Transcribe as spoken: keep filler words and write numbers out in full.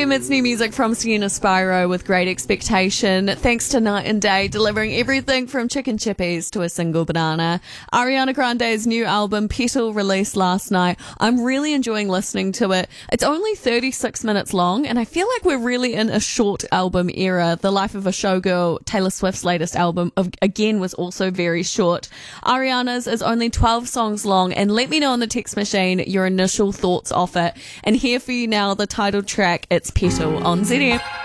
M, it's new music from Sienna Spyro with Great Expectation. Thanks to Night and Day, delivering everything from chicken chippies to a single banana. Ariana Grande's new album, Petal, released last night. I'm really enjoying listening to it. It's only thirty-six minutes long, and I feel like we're really in a short album era. The Life of a Showgirl, Taylor Swift's latest album, again, was also very short. Ariana's is only twelve songs long, and let me know on the text machine your initial thoughts off it. And here for you now, the title track, it's Petal on Z M.